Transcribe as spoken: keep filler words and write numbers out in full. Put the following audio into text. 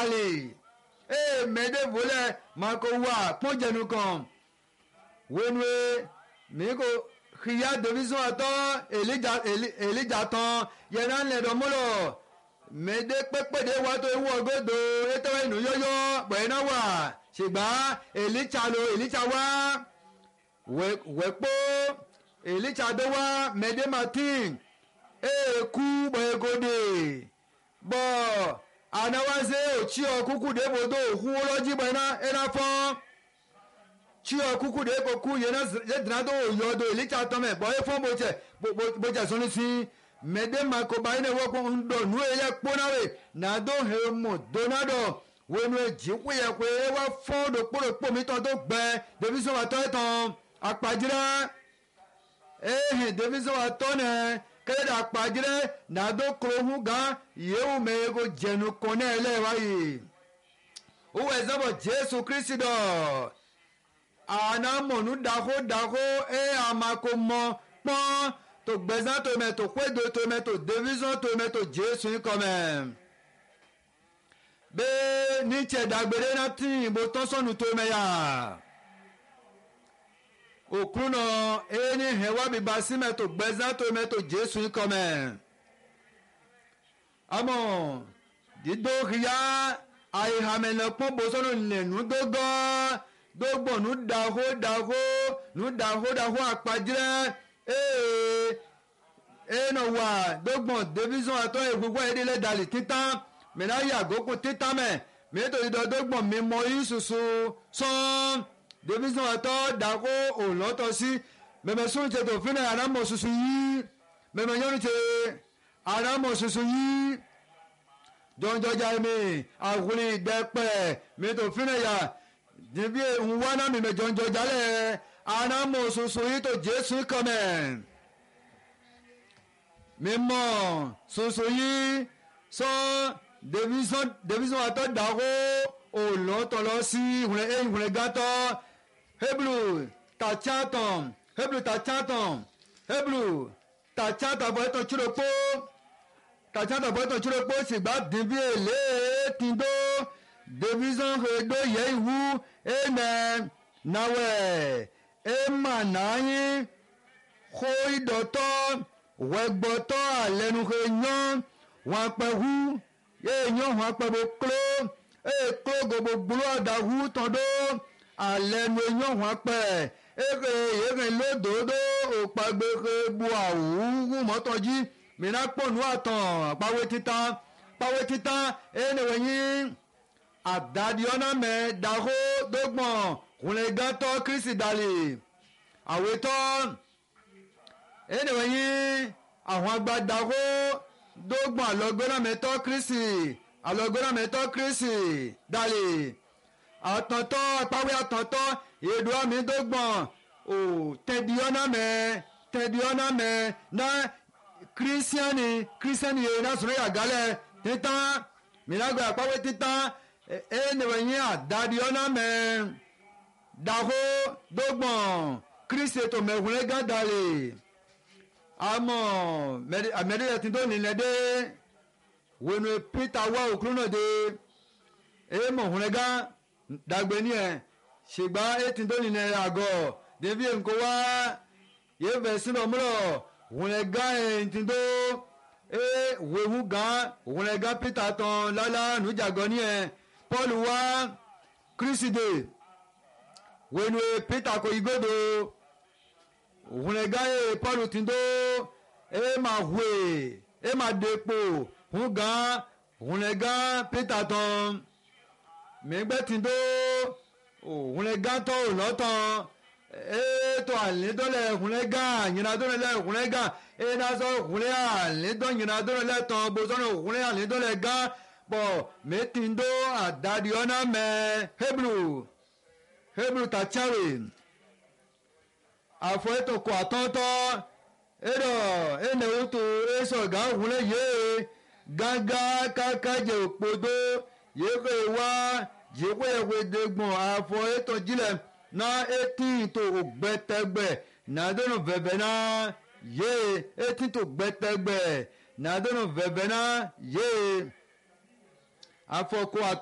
dali e mede vole mako wa ponjenu kan wenwe miko khiya division ato elija elija tan yeran le do molo mede pepede wa to ewo ogodo eto inu yoyo bo ina wa sigba elija lo elija wa we wepo elija do wa mede martin e ku bo egode bo anawaze ochi okuku de bodo huoloji bo ina ina fon chi okuku de koku yena yedrado yodo elija to me bo e fon bo je bo je so ni si mede mako ba ina wo ko ndo nu eye ponawe na do he mo donado wenu ejiku ye ko e wa fon do poro po mi ton to gbe division wa to ton apajire eh division wa to ne kede apajire na do krohu gan yewu me go jenu kone ele wa yi o we zabo Jesu Kristo do ana monu daho daho e amako mo pon to gbezan to me to kwedo to me to division to me to Jesu quand même be ni che dagbere na tin bo ton sonu to me ya okuno eni hewa bi basime to gbezan to me to Jesu quand même amo dido khiya ai hamele pon bo sonu le nu dogo dogbo nu daho daho nu daho daho apajire eh eno wa dogbo division ato egbugbo edile dali titan me na ya goku titan me me to do dogbo mi mo isusu son division ato daho o loto si me me sun che to fina ara mo susu yi me me yonu che ara mo susu yi donjo ja mi aguli depe me to fina ya dibi nwana mi me jonjo jale ara mo susu yi to Jesu come mímọ́ soso yìí sọ division division atọ dàgbò olótọlọ sí ìhùnẹ ìhùnẹ gàtọ hebrew tàchátàn hebrew tàchátàn hebrew tàchátàn bọ ẹtọ tìrọpọ tàchátàn bọ ẹtọ tìrọpọ sìgbà dìbí èlé tìǹdó division èdò yẹ ìwú ẹnẹ nàwẹ ẹmà nàáyín kó ìdọtọ wẹgbọtọ alẹnuhe yan wọn apẹhu èèyàn wọn apẹbọ klo èkó gbogbo gbúrò àdàhù tọdọ alẹnu èèyàn wọn apẹ èrè èrè lódòdó òpàgbèrè bu àwùwù mọtọjí mìíràn pọnú àtàn pàwé títan pàwé títan ẹnìwẹ yín àdàdìọ́nà mẹ dàhó dógbọ̀n kùnlẹ̀gàtọ̀ kristi dàlè àwẹ̀tọ́ ẹnìwẹ̀ yín àwọn agbadawo dógbọ̀n àlọ́gbẹ́ràmẹ́tọ́ kristi àlọ́gbẹ́ràmẹ́tọ́ kristi dalè àtọ̀tọ̀ àpáwé àtọ̀tọ̀ èdò àmì dógbọ̀n ò tẹ̀díọ́nàmẹ́ tẹ̀díọ́nàmẹ́ ná kírísíánì kírísíánì yẹn náà sọ̀rọ̀ yàgálẹ̀ títàn mìíràn àpáwé títàn ẹnìwẹ̀ yín àdàdíọ́nàmẹ́ dàhó dógbọ̀n kristi ètò mẹ́wùrẹ́ gàdàlè amo ameri ya tindo ni lede wenu Peter wa okruno de e mo hunega dagbe ni e sigba e tindo ni le ago devi enko wa ye versin omro hunega e tindo e wewu ga hunega Peter ton lala nu jago ni e Paul wa Chriside wenu Peter ko igodo hunega e Paul tindo e ma hwe e ma depo hunga hunega Peter ton megbe tindo o hunega to loton e to ale dole hunega nyina dole le hunega e na so hunega le don nyina dole le ton bo so no hunega le dole ga bo me tindo adadiona me hebrew hebrew tachawe afọ ètò kọ àtọ́tọ́ ẹ̀rọ ẹ̀nà òtò ẹ̀sọ̀ gà hùlẹ̀ yé gánga kákájẹ òpòdó yékè wá yékè ẹ̀wẹ̀dẹ̀gbọ̀n afọ ètò jílẹ̀ náà etí tó gbẹtẹgbẹ nàdónù bẹ̀bẹ̀ náà yé etí tó gbẹtẹgbẹ nàdónù bẹ̀bẹ̀ náà yé afọ kọ àtọ́.